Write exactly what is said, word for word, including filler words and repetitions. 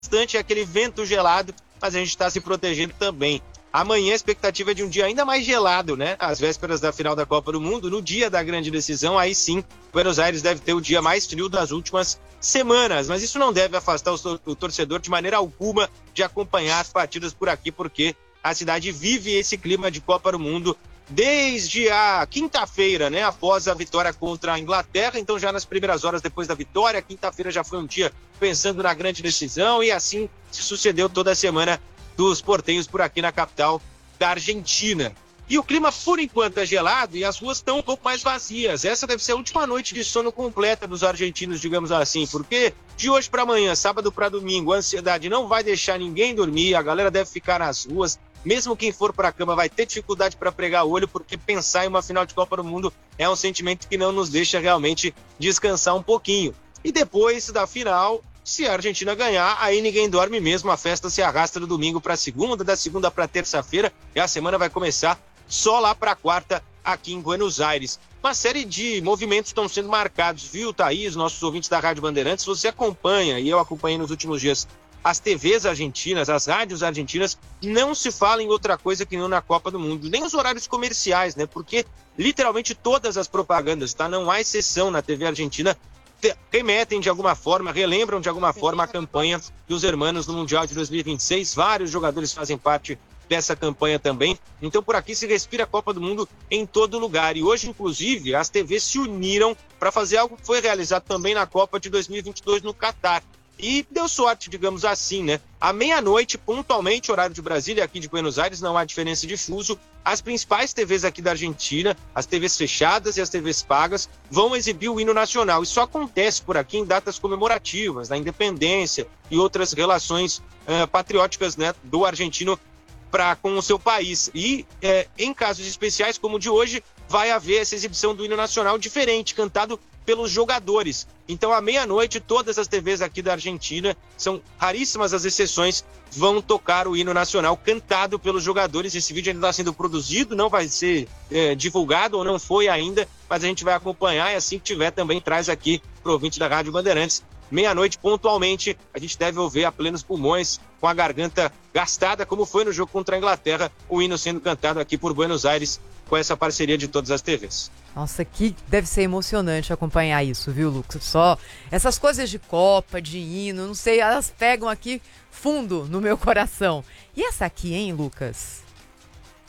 bastante, é aquele vento gelado, mas a gente está se protegendo também. Amanhã a expectativa é de um dia ainda mais gelado, né? Às vésperas da final da Copa do Mundo, no dia da grande decisão, aí sim, Buenos Aires deve ter o dia mais frio das últimas semanas. Mas isso não deve afastar o torcedor de maneira alguma de acompanhar as partidas por aqui, porque a cidade vive esse clima de Copa do Mundo desde a quinta-feira, né? Após a vitória contra a Inglaterra. Então já nas primeiras horas depois da vitória, quinta-feira já foi um dia pensando na grande decisão e assim se sucedeu toda a semana dos portenhos por aqui na capital da Argentina. E o clima, por enquanto, é gelado e as ruas estão um pouco mais vazias. Essa deve ser a última noite de sono completa dos argentinos, digamos assim, porque de hoje para amanhã, sábado para domingo, a ansiedade não vai deixar ninguém dormir, a galera deve ficar nas ruas. Mesmo quem for para a cama vai ter dificuldade para pregar o olho, porque pensar em uma final de Copa do Mundo é um sentimento que não nos deixa realmente descansar um pouquinho. E depois da final, se a Argentina ganhar, aí ninguém dorme mesmo, a festa se arrasta do domingo para segunda, da segunda para terça-feira, e a semana vai começar só lá para quarta aqui em Buenos Aires. Uma série de movimentos estão sendo marcados, viu, Thaís, nossos ouvintes da Rádio Bandeirantes, você acompanha, e eu acompanhei nos últimos dias, as T Vs argentinas, as rádios argentinas, não se fala em outra coisa que não na Copa do Mundo, nem os horários comerciais, né, porque literalmente todas as propagandas, tá, não há exceção na T V argentina, remetem de alguma forma, relembram de alguma forma a campanha dos hermanos no Mundial de dois mil e vinte e seis. Vários jogadores fazem parte dessa campanha também. Então por aqui se respira a Copa do Mundo em todo lugar. E hoje, inclusive, as T Vs se uniram para fazer algo que foi realizado também na Copa de dois mil e vinte e dois no Catar. E deu sorte, digamos assim, né? À meia-noite, pontualmente, horário de Brasília, aqui de Buenos Aires, não há diferença de fuso. As principais T Vs aqui da Argentina, as T Vs fechadas e as T Vs pagas, vão exibir o hino nacional. Isso acontece por aqui em datas comemorativas, da independência e outras relações uh, patrióticas, né, do argentino pra, com o seu país. E eh, em casos especiais como o de hoje, vai haver essa exibição do hino nacional diferente, cantado pelos jogadores. Então, à meia-noite, todas as T Vs aqui da Argentina, são raríssimas as exceções, vão tocar o hino nacional cantado pelos jogadores. Esse vídeo ainda está sendo produzido, não vai ser é, divulgado ou não foi ainda, mas a gente vai acompanhar e assim que tiver também traz aqui para o ouvinte da Rádio Bandeirantes. Meia-noite, pontualmente, a gente deve ouvir a plenos pulmões, com a garganta gastada, como foi no jogo contra a Inglaterra, o hino sendo cantado aqui por Buenos Aires, com essa parceria de todas as T Vs. Nossa, que deve ser emocionante acompanhar isso, viu, Lucas? Só essas coisas de Copa, de hino, não sei, elas pegam aqui fundo no meu coração. E essa aqui, hein, Lucas?